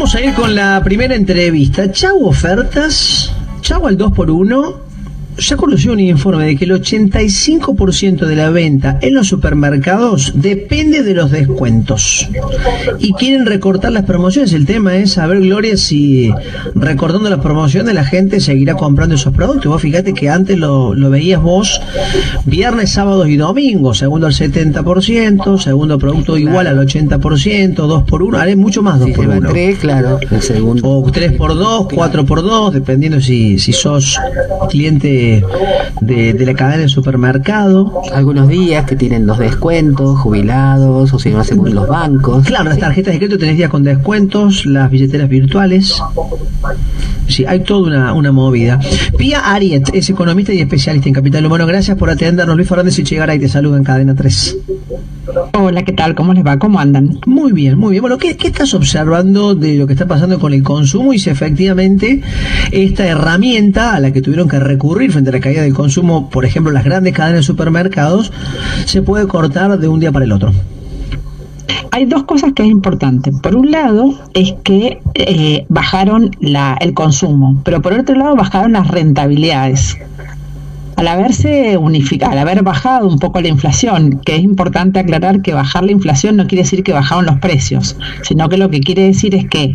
Vamos a ir con la primera entrevista. Chau ofertas, chau al 2x1. Ya conoció un informe de que el 85% de la venta en los supermercados depende de los descuentos. Y quieren recortar las promociones. El tema es saber, Gloria, si recortando las promociones la gente seguirá comprando esos productos. Vos fíjate que antes lo veías vos viernes, sábados y domingos, segundo al 70%, segundo producto igual al 80%, 2x1, haré mucho más 2x1. 3, claro, el segundo. O 3x2, 4x2, dependiendo si sos cliente de la cadena de supermercado. Algunos días que tienen los descuentos, jubilados, o si no, según los bancos. Claro, las tarjetas de crédito tenés días con descuentos, las billeteras virtuales. Sí, hay toda una movida. Pía Ariet es economista y especialista en capital humano. Gracias por atendernos. Luis Fernández y Chegaray te saluda en Cadena 3. Hola, ¿qué tal? ¿Cómo les va? ¿Cómo andan? Muy bien, muy bien. Bueno, ¿qué estás observando de lo que está pasando con el consumo y si efectivamente esta herramienta a la que tuvieron que recurrir frente a la caída del consumo, por ejemplo, las grandes cadenas de supermercados, se puede cortar de un día para el otro? Hay dos cosas que es importante. Por un lado es que bajaron el consumo, pero por otro lado bajaron las rentabilidades. Al haberse unificado, al haber bajado un poco la inflación, que es importante aclarar que bajar la inflación no quiere decir que bajaron los precios, sino que lo que quiere decir es que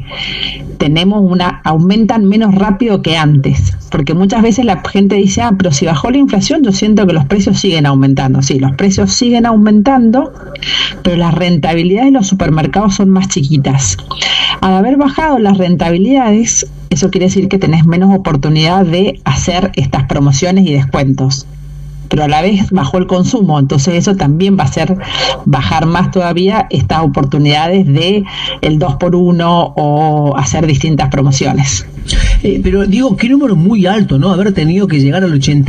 aumentan menos rápido que antes, porque muchas veces la gente dice, pero si bajó la inflación yo siento que los precios siguen aumentando. Sí, los precios siguen aumentando, pero las rentabilidades de los supermercados son más chiquitas. Al haber bajado las rentabilidades, eso quiere decir que tenés menos oportunidad de hacer estas promociones y descuentos. Pero a la vez bajó el consumo, entonces eso también va a hacer bajar más todavía estas oportunidades de el 2x1 o hacer distintas promociones. Pero digo, qué número muy alto, ¿no? Haber tenido que llegar al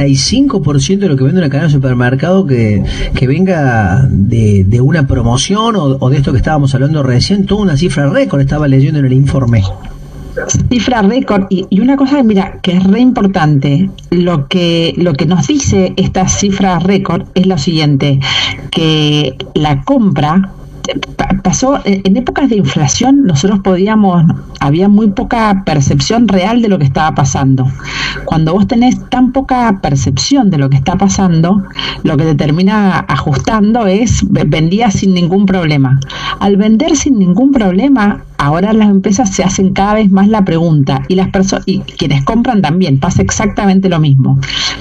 85% de lo que vende una cadena de supermercado que venga de una promoción o de esto que estábamos hablando recién, toda una cifra récord estaba leyendo en el informe. Cifra récord, y una cosa, mira, que es re importante, lo que nos dice esta cifra récord es lo siguiente, que la compra pasó en épocas de inflación. Nosotros había muy poca percepción real de lo que estaba pasando. Cuando vos tenés tan poca percepción de lo que está pasando, lo que te termina ajustando es vendía sin ningún problema. Al vender sin ningún problema, ahora las empresas se hacen cada vez más la pregunta, y las personas y quienes compran también pasa exactamente lo mismo.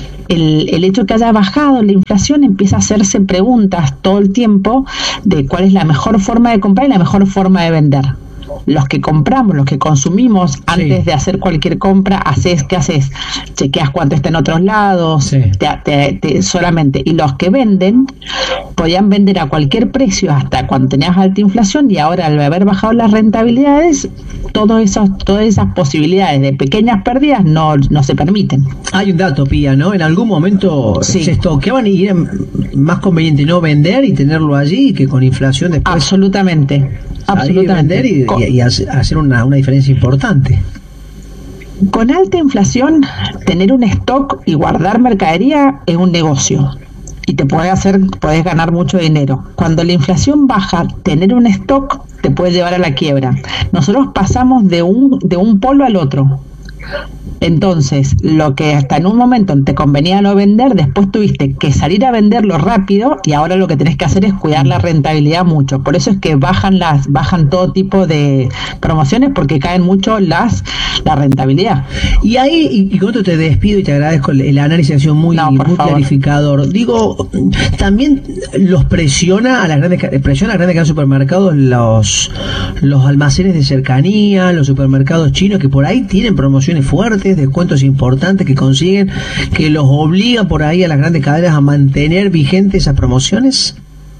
El hecho de que haya bajado la inflación empieza a hacerse preguntas todo el tiempo de cuál es la mejor forma de comprar y la mejor forma de vender. Los que compramos, los que consumimos, antes de hacer cualquier compra, ¿qué haces? Chequeas cuánto está en otros lados, solamente. Y los que venden, podían vender a cualquier precio hasta cuando tenías alta inflación, y ahora al haber bajado las rentabilidades, todas esas posibilidades de pequeñas pérdidas no se permiten. Hay un dato, Pía, ¿no? En algún momento se estoqueaban y era más conveniente no vender y tenerlo allí que con inflación después. Absolutamente. Vender y hacer una diferencia importante. Con alta inflación, tener un stock y guardar mercadería es un negocio y te podés ganar mucho dinero. Cuando la inflación baja, tener un stock te puede llevar a la quiebra. Nosotros pasamos de un polo al otro. Entonces, lo que hasta en un momento te convenía no vender, después tuviste que salir a venderlo rápido, y ahora lo que tenés que hacer es cuidar la rentabilidad mucho. Por eso es que bajan todo tipo de promociones, porque caen mucho la rentabilidad. Y ahí, y con esto te despido y te agradezco el análisis, ha sido muy clarificador. Digo, también los presiona a las grandes cadenas de supermercados los almacenes de cercanía, los supermercados chinos, que por ahí tienen promociones fuertes, descuentos importantes que consiguen, que los obliga por ahí a las grandes cadenas a mantener vigentes esas promociones.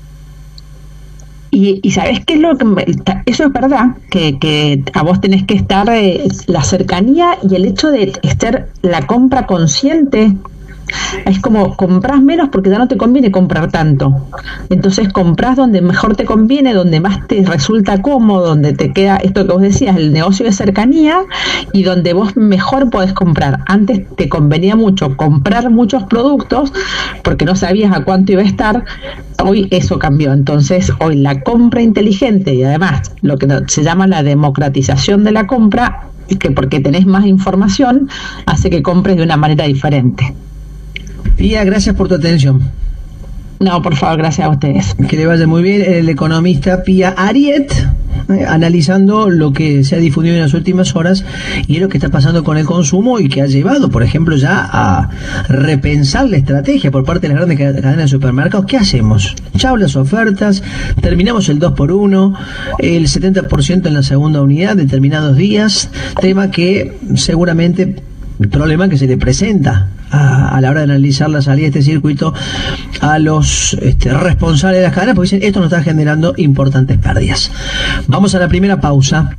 Y ¿sabés qué es lo que eso es verdad, que a vos tenés que estar la cercanía y el hecho de estar la compra consciente Es como compras menos porque ya no te conviene comprar tanto. Entonces compras donde mejor te conviene, donde más te resulta cómodo, donde te queda esto que vos decías, el negocio de cercanía, y donde vos mejor podés comprar. Antes te convenía mucho comprar muchos productos porque no sabías a cuánto iba a estar. Hoy eso cambió. Entonces hoy la compra inteligente, y además lo que se llama la democratización de la compra, que porque tenés más información hace que compres de una manera diferente. Pía, gracias por tu atención. No, por favor, gracias a ustedes. Que le vaya muy bien. El economista Pía Ariet, analizando lo que se ha difundido en las últimas horas y lo que está pasando con el consumo y que ha llevado, por ejemplo, ya a repensar la estrategia por parte de las grandes cadenas de supermercados. ¿Qué hacemos? Chau las ofertas, terminamos el 2x1, el 70% en la segunda unidad, determinados días, tema que seguramente el problema que se le presenta a la hora de analizar la salida de este circuito a los responsables de las cadenas, porque dicen, esto nos está generando importantes pérdidas. Vamos a la primera pausa.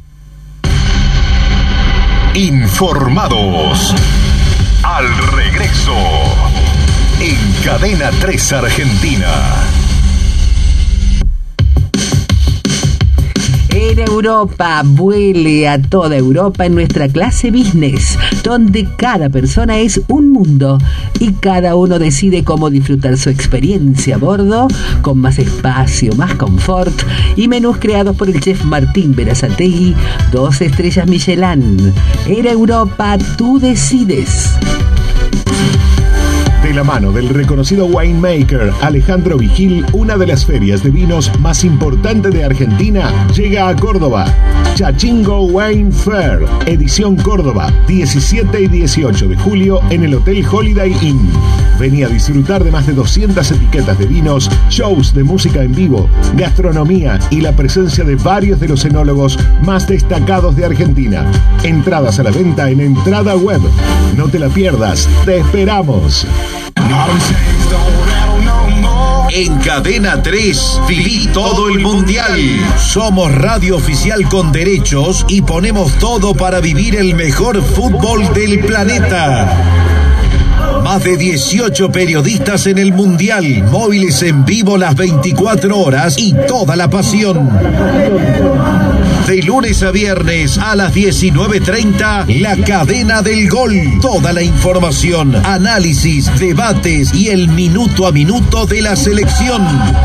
Informados. Al regreso. En Cadena 3 Argentina. En Europa, vuele a toda Europa en nuestra clase business, donde cada persona es un mundo y cada uno decide cómo disfrutar su experiencia a bordo, con más espacio, más confort y menús creados por el chef Martín Berazategui, 2 estrellas Michelin. En Europa, tú decides. De la mano del reconocido winemaker Alejandro Vigil, una de las ferias de vinos más importantes de Argentina llega a Córdoba. Chachingo Wine Fair, edición Córdoba, 17 y 18 de julio en el Hotel Holiday Inn. Vení a disfrutar de más de 200 etiquetas de vinos, shows de música en vivo, gastronomía y la presencia de varios de los enólogos más destacados de Argentina. Entradas a la venta en Entrada Web. No te la pierdas, te esperamos. En Cadena 3, viví todo el mundial. Somos radio oficial con derechos y ponemos todo para vivir el mejor fútbol del planeta. Más de 18 periodistas en el mundial, móviles en vivo las 24 horas y toda la pasión. De lunes a viernes a las 19:30, La Cadena del Gol. Toda la información, análisis, debates y el minuto a minuto de la selección.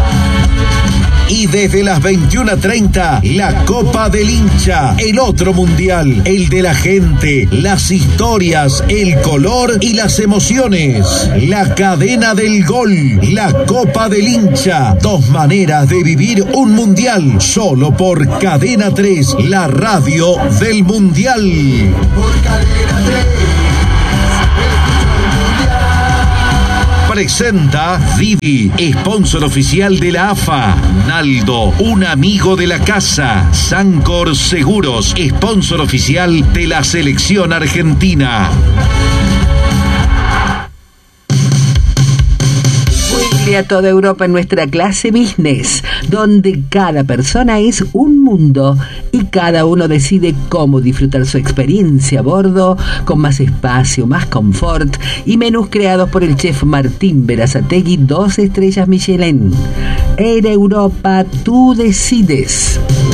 Y desde las 21:30, la Copa del Hincha, el otro mundial, el de la gente, las historias, el color y las emociones. La Cadena del Gol, la Copa del Hincha, 2 maneras de vivir un mundial, solo por Cadena 3, la radio del mundial. Por Cadena 3. Presenta Vivi, sponsor oficial de la AFA. Naldo, un amigo de la casa. Sancor Seguros, sponsor oficial de la selección argentina. Vuele a toda Europa en nuestra clase business, donde cada persona es un mundo y cada uno decide cómo disfrutar su experiencia a bordo, con más espacio, más confort y menús creados por el chef Martín Berazategui, 2 estrellas Michelin. En Europa, tú decides.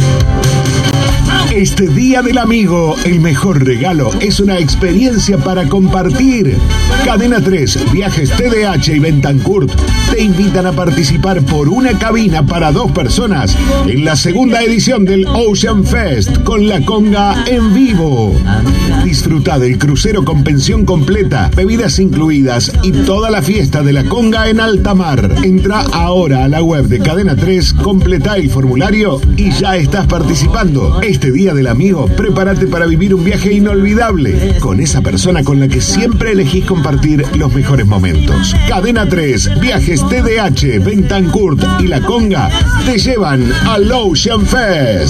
Este Día del Amigo, el mejor regalo es una experiencia para compartir. Cadena 3, Viajes TDH y Bentancurt te invitan a participar por una cabina para 2 personas en la segunda edición del Ocean Fest con la conga en vivo. Disfruta del crucero con pensión completa, bebidas incluidas y toda la fiesta de la conga en alta mar. Entra ahora a la web de Cadena 3, completa el formulario y ya estás participando. Este Día del Amigo, prepárate para vivir un viaje inolvidable con esa persona con la que siempre elegís compartir los mejores momentos. Cadena 3, Viajes TDH, Bentancurt y La Conga te llevan al Ocean Fest.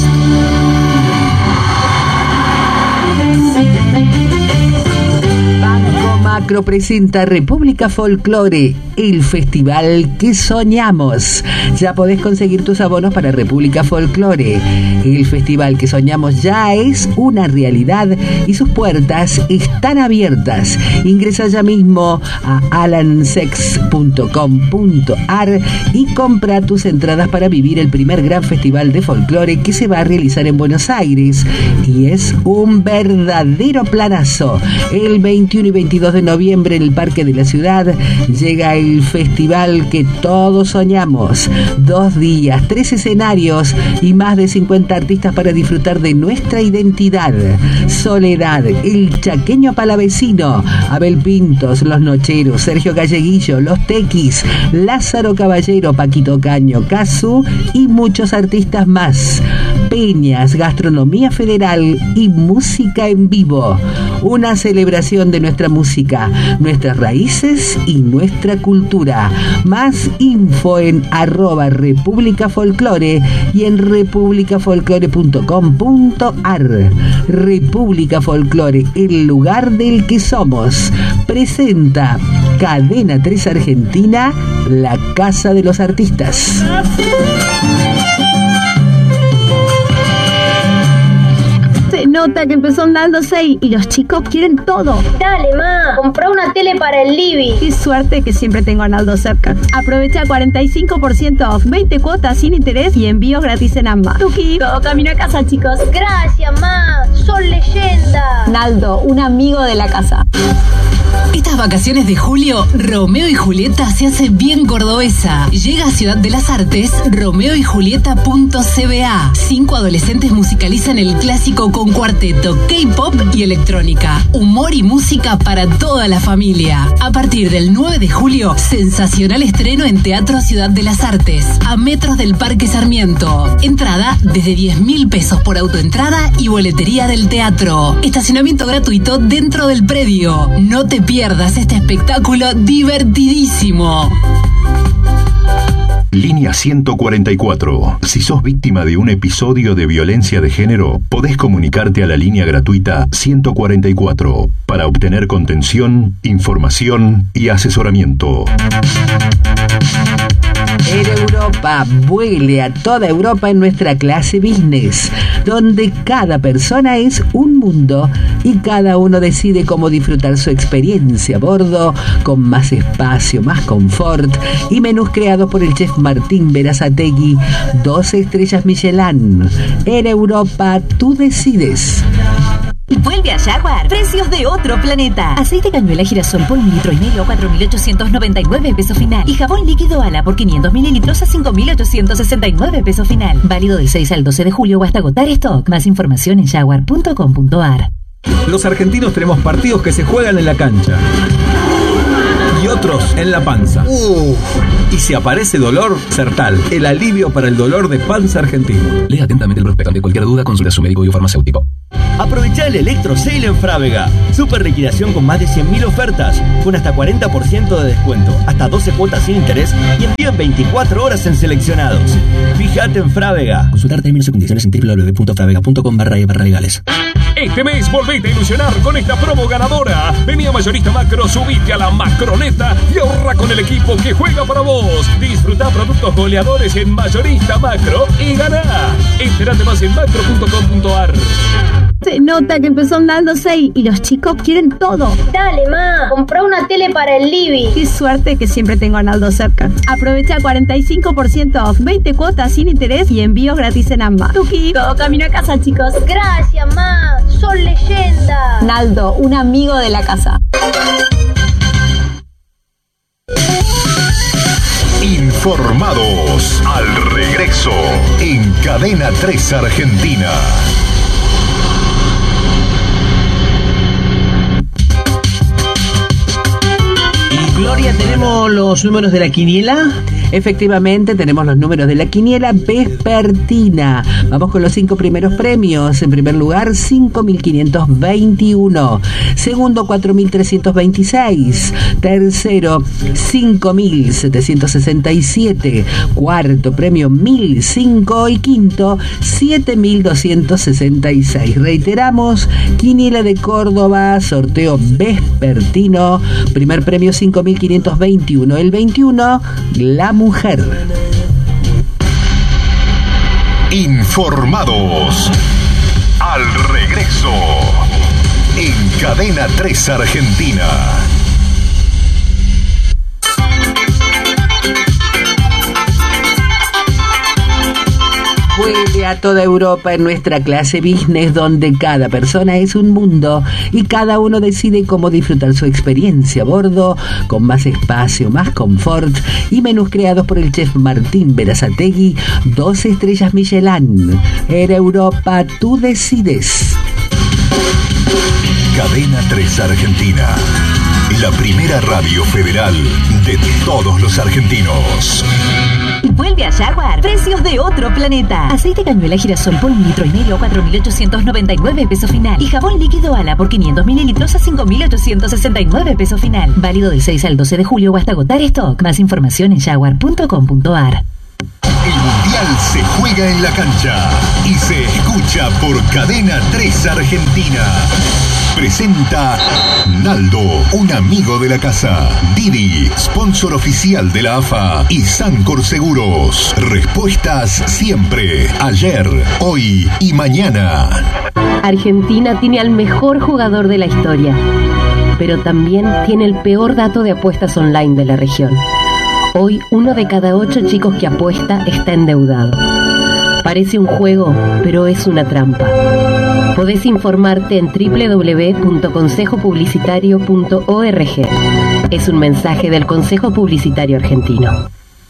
Banco Macro presenta República Folklore, el festival que soñamos. Ya podés conseguir tus abonos para República Folklore. El festival que soñamos ya es una realidad y sus puertas están abiertas. Ingresa ya mismo a alansex.com.ar y compra tus entradas para vivir el primer gran festival de folclore que se va a realizar en Buenos Aires. Y es un verdadero planazo. El 21 y 22 de noviembre en el Parque de la Ciudad llega el festival que todos soñamos. 2 días, 3 escenarios y más de 50 artistas para disfrutar de nuestra identidad. Soledad, el chaqueño palavecino, Abel Pintos, Los Nocheros, Sergio Galleguillo, Los Tequis, Lázaro Caballero, Paquito Caño, Cazú y muchos artistas más. Peñas, gastronomía federal y música en vivo. Una celebración de nuestra música, nuestras raíces y nuestra cultura. Más info en @República Folklore y en republicafolklore.com.ar. República Folklore, el lugar del que somos. Presenta Cadena 3 Argentina, la casa de los artistas. Se nota que empezó andando 6 y los chicos quieren todo. Dale, ma, comprá una tele para el living. Qué suerte que siempre tengo a Naldo cerca. Aprovecha 45% off, 20 cuotas sin interés y envíos gratis en ambas. Tuki, todo camino a casa, chicos. Gracias, ma, son leyenda. Naldo, un amigo de la casa. Estas vacaciones de julio, Romeo y Julieta se hace bien cordobesa. Llega a Ciudad de las Artes, romeoyjulieta.cba. 5 adolescentes musicalizan el clásico con cuarteto, K-pop y electrónica. Humor y música para toda la familia. A partir del 9 de julio, sensacional estreno en Teatro Ciudad de las Artes, a metros del Parque Sarmiento. Entrada desde 10.000 pesos por autoentrada y boletería del teatro. Estacionamiento gratuito dentro del predio. No te pierdas este espectáculo divertidísimo. Línea 144. Si sos víctima de un episodio de violencia de género, podés comunicarte a la línea gratuita 144 para obtener contención, información y asesoramiento. En Europa, vuele a toda Europa en nuestra clase business, donde cada persona es un mundo y cada uno decide cómo disfrutar su experiencia a bordo, con más espacio, más confort y menús creados por el chef Martín Berazategui, 12 estrellas Michelin. En Europa, tú decides. Vuelve a Jaguar. Precios de otro planeta. Aceite cañuela girasol por 1,5 litros, 4.899 pesos final. Y jabón líquido Ala por 500 mililitros a 5.869 pesos final. Válido del 6 al 12 de julio o hasta agotar stock. Más información en jaguar.com.ar. Los argentinos tenemos partidos que se juegan en la cancha y otros en la panza. Y si aparece dolor, Sertal, el alivio para el dolor de panza argentino. Lea atentamente el prospecto. Ante cualquier duda, consulta a su médico y farmacéutico. Aprovecha el Electro Sale en Frávega. Super liquidación con más de 100.000 ofertas, con hasta 40% de descuento, hasta 12 cuotas sin interés y envío en 24 horas en seleccionados. Fíjate en Frávega. Consultar términos y condiciones en www.fravega.com/legales. Este mes volvete a ilusionar con esta promo ganadora. Vení a Mayorista Macro, subite a la Macroneta y ahorra con el equipo que juega para vos. Disfruta productos goleadores en Mayorista Macro y ganá. Entérate más en macro.com.ar. Se nota que empezó andando 6 y los chicos quieren todo. Dale, ma, comprá una tele para el living. Qué suerte que siempre tengo a Naldo cerca. Aprovecha 45% off, 20 cuotas sin interés y envíos gratis en ambas. Tuki, todo camino a casa, chicos. Gracias, ma, son leyenda. Naldo, un amigo de la casa. Informados al regreso en Cadena 3 Argentina. Gloria, ¿tenemos los números de la quiniela? Efectivamente, tenemos los números de la quiniela vespertina. Vamos con los 5 primeros premios. En primer lugar, 5.521. Segundo, 4.326. Tercero, 5.767. Cuarto premio, 1.005. Y quinto, 7.266. Reiteramos, quiniela de Córdoba, sorteo vespertino. Primer premio, 5.520. 21. El 21, la mujer. Informados. Al regreso. En Cadena 3 Argentina. Vuelve a toda Europa en nuestra clase business, donde cada persona es un mundo y cada uno decide cómo disfrutar su experiencia a bordo, con más espacio, más confort y menús creados por el chef Martín Berazategui, 2 estrellas Michelin. En Europa tú decides. Cadena 3 Argentina, la primera radio federal de todos los argentinos. Vuelve a Jaguar. Precios de otro planeta. Aceite cañuela girasol por 1,5 litros a 4.899 pesos final. Y jabón líquido Ala por 500 mililitros a 5.869 pesos final. Válido del 6 al 12 de julio o hasta agotar stock. Más información en jaguar.com.ar. El Mundial se juega en la cancha y se escucha por Cadena 3 Argentina. Presenta Naldo, un amigo de la casa. Didi, sponsor oficial de la AFA. Y Sancor Seguros. Respuestas siempre. Ayer, hoy y mañana. Argentina tiene al mejor jugador de la historia, pero también tiene el peor dato de apuestas online de la región. Hoy, 1 de cada 8 chicos que apuesta está endeudado. Parece un juego, pero es una trampa. Podés informarte en www.consejopublicitario.org. Es un mensaje del Consejo Publicitario Argentino.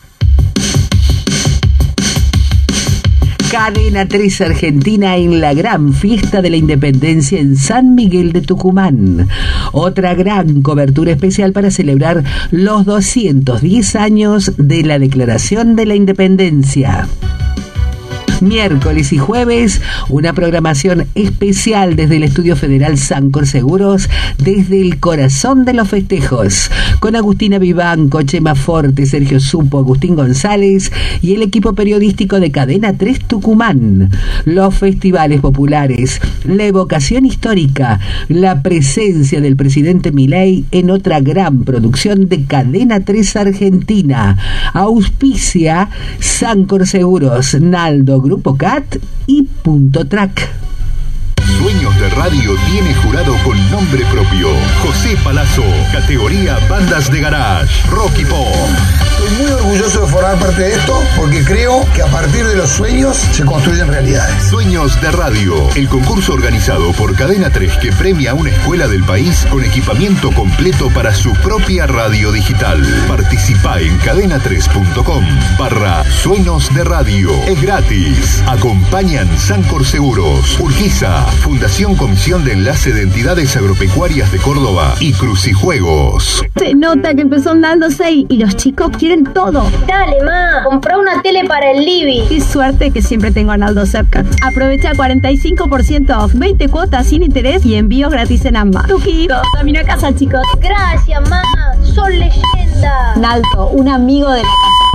Cadena 3 Argentina en la gran fiesta de la independencia en San Miguel de Tucumán. Otra gran cobertura especial para celebrar los 210 años de la Declaración de la Independencia. Miércoles y jueves, una programación especial desde el Estudio Federal Sancor Seguros, desde el corazón de los festejos, con Agustina Vivanco, Chema Forte, Sergio Supo, Agustín González y el equipo periodístico de Cadena 3 Tucumán. Los festivales populares, la evocación histórica, la presencia del presidente Milei en otra gran producción de Cadena 3 Argentina. Auspicia Sancor Seguros, Naldo, Grupo CAT y Punto Track. Sueños de Radio tiene jurado con nombre propio. José Palazzo, categoría Bandas de Garage, Rock y Pop. Estoy muy orgulloso de formar parte de esto porque creo que a partir de los sueños se construyen realidades. Sueños de Radio, el concurso organizado por Cadena 3 que premia a una escuela del país con equipamiento completo para su propia radio digital. Participa en cadena3.com/Sueños de Radio. Es gratis. Acompañan Sancor Seguros, Urquiza, Fundación Comisión de Enlace de Entidades Agropecuarias de Córdoba y Crucijuegos. Se nota que empezó andándose y los chicos quieren todo. Dale, ma, comprá una tele para el living. Qué suerte que siempre tengo a Arnaldo cerca. Aprovecha 45% off, 20 cuotas sin interés y envíos gratis en AMBA. Tuki, camino a casa, chicos. Gracias, ma, sos leyenda. Arnaldo, un amigo de la casa.